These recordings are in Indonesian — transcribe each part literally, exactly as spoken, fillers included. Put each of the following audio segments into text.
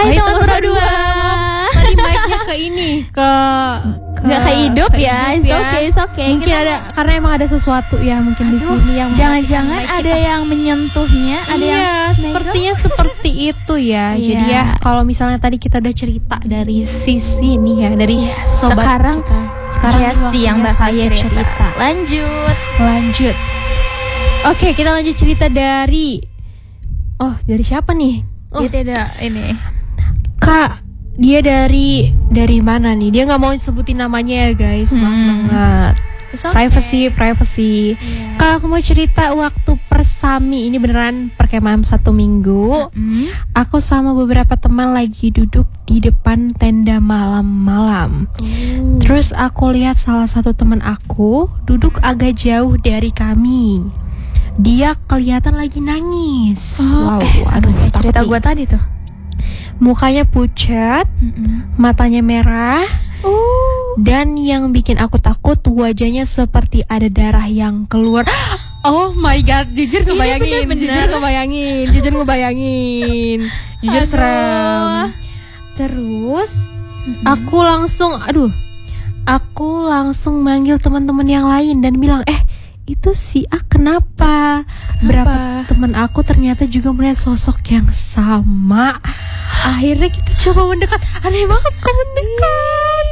Hai teman Pro dua. Tadi mic-nya ke ini, ke Gak ke hidup ya, it's okay, it's okay. Mungkin Kita ada, karena emang ada sesuatu ya mungkin di sini yang jangan-jangan ada yang menyentuhnya, ada iya, yang sepertinya seperti itu ya. Iya. Jadi ya kalau misalnya tadi kita udah cerita dari sisi nih ya, dari sobat sekarang kita. Sekarang Jessie waktunya yang bakal saya cerita. cerita. Lanjut. Lanjut. Oke, kita lanjut cerita dari Oh, dari siapa nih? Oh, Dia tidak ini. Kak, dia dari dari mana nih? Dia nggak mau sebutin namanya ya guys, maaf Hmm. banget. It's okay. Privacy, privacy. Iya. Kak, aku mau cerita waktu persami ini beneran perkemahan satu minggu. Hmm. Aku sama beberapa teman lagi duduk di depan tenda malam-malam. Uh. Terus aku lihat salah satu teman aku duduk agak jauh dari kami. Dia kelihatan lagi nangis. Oh, wow, eh, sama aduh, kayak cerita takut gue nih. tadi tuh. Mukanya pucat, Mm-mm. matanya merah, Uh. dan yang bikin aku takut wajahnya seperti ada darah yang keluar. Oh my god, jujur ngebayangin, bener-bener. jujur ngebayangin, jujur ngebayangin, jujur Aduh. serem. Terus aku langsung, aduh, aku langsung manggil teman-teman yang lain dan bilang, eh itu si A kenapa? Berapa teman aku ternyata juga melihat sosok yang sama. Akhirnya kita coba mendekat. Aneh banget kok mendekat.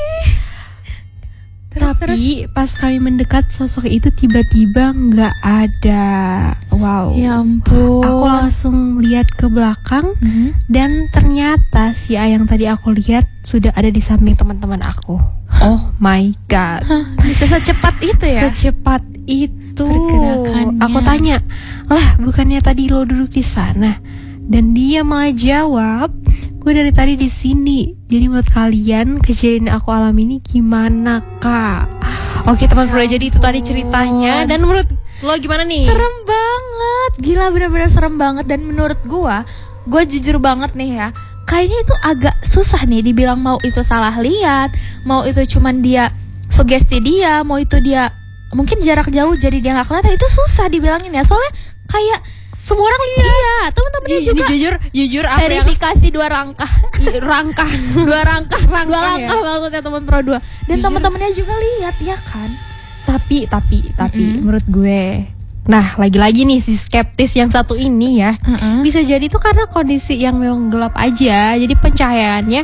Terus, Tapi pas kami mendekat sosok itu tiba-tiba nggak ada. Wow. Ya ampun. Aku langsung lihat ke belakang Hmm. dan ternyata si A yang tadi aku lihat sudah ada di samping teman-teman aku. Oh my god. Hah, bisa secepat itu ya? Secepat itu. Pergerakannya. Aku tanya, lah bukannya tadi lo duduk di sana? Dan dia malah jawab, gue dari tadi di sini. Jadi menurut kalian kejadian aku alami ini gimana kak? Oke teman Ya Pro, jadi itu tadi ampun. ceritanya. Dan menurut lo gimana nih? Serem banget, gila bener-bener serem banget. Dan menurut gua, gua jujur banget nih ya, kayaknya itu agak susah nih dibilang mau itu salah lihat, mau itu cuman dia sugesti dia, mau itu dia mungkin jarak jauh jadi dia nggak kelihatan, itu susah dibilangin ya. Soalnya kayak semua orang lihat. Iya, teman-temannya Ini juga jujur, jujur apa yang verifikasi dua rangkah, rangkah, dua rangkah, Rangkah dua ya. langkah banget ya teman Pro dua. Dan Jujur. teman-temannya juga lihat ya kan. Tapi, tapi, tapi Mm-mm. menurut gue, nah lagi-lagi nih si skeptis yang satu ini ya, bisa jadi itu karena kondisi yang memang gelap aja, jadi pencahayaannya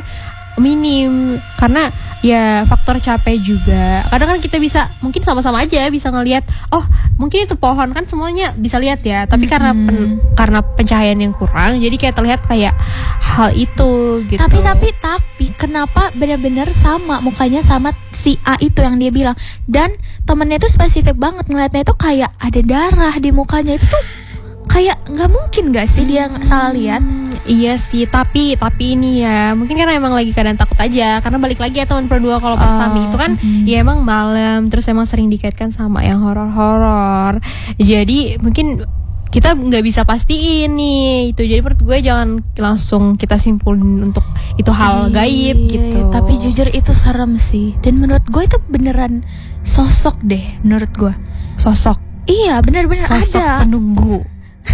minim karena ya faktor capek juga. Kadang kan kita bisa mungkin sama-sama aja bisa ngelihat, oh mungkin itu pohon kan semuanya bisa lihat ya, tapi karena pen- karena pencahayaan yang kurang, jadi kayak terlihat kayak hal itu gitu. Tapi tapi tapi kenapa benar-benar sama mukanya sama si A itu yang dia bilang, dan temennya itu spesifik banget ngeliatnya itu kayak ada darah di mukanya, itu tuh kayak nggak mungkin nggak sih dia nggak salah lihat. Hmm, iya sih, tapi tapi ini ya mungkin karena emang lagi keadaan takut aja. Karena balik lagi ya teman berdua kalau bersami Oh, itu kan mm-mm. ya emang malam, terus emang sering dikaitkan sama yang horor-horor. Jadi mungkin kita nggak bisa pastiin nih itu. Jadi menurut gue jangan langsung kita simpulin untuk itu hal gaib Iya, gitu. Tapi jujur itu serem sih. Dan menurut gue itu beneran sosok deh menurut gue. sosok Iya bener-bener sosok ada. penunggu.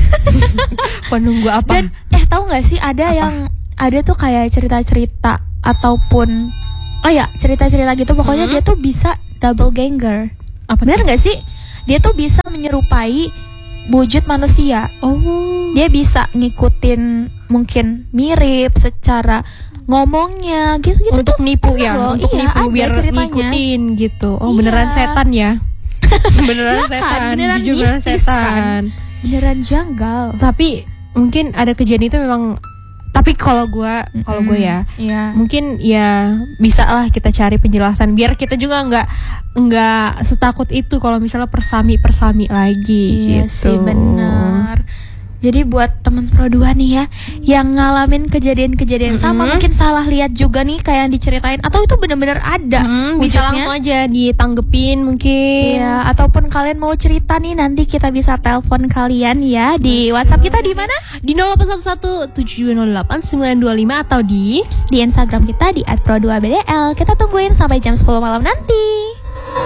Penunggu apa? Dan eh tahu nggak sih ada Apa? yang ada tuh kayak cerita-cerita ataupun oh ya cerita-cerita gitu, pokoknya Hmm. dia tuh bisa double ganger. Apa Bener nggak sih? Dia tuh bisa menyerupai wujud manusia. Oh. Dia bisa ngikutin mungkin mirip secara ngomongnya gitu-gitu Untuk tuh nipu pernah ya, loh. untuk Iya, nipu ada biar ceritanya. ngikutin gitu. Oh, Iya. beneran setan ya? beneran Ya kan, setan, beneran jujur beneran mistis setan. kan. Beneran janggal. Tapi mungkin ada kejadian itu memang. Tapi kalau gue, kalau gue ya, Iya. mungkin ya bisa lah kita cari penjelasan biar kita juga nggak nggak setakut itu kalau misalnya persami persami lagi Iya gitu. sih benar. Jadi buat teman Pro dua nih ya yang ngalamin kejadian-kejadian sama, Mm-mm. mungkin salah lihat juga nih kayak yang diceritain, atau itu benar-benar ada Hmm, bisa wujudnya. langsung aja ditanggepin mungkin. Iya, ataupun kalian mau cerita nih, nanti kita bisa telepon kalian ya di WhatsApp kita di mana? Di nol delapan satu satu tujuh nol delapan sembilan dua lima atau di Di Instagram kita di at pro dua b d l. Kita tungguin sampai jam sepuluh malam nanti.